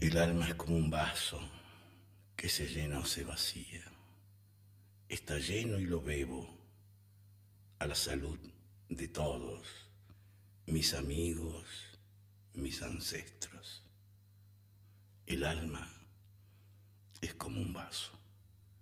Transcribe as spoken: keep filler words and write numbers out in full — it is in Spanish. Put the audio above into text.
El alma es como un vaso que se llena o se vacía. Está lleno y lo bebo a la salud de todos, mis amigos, mis ancestros. El alma es como un vaso.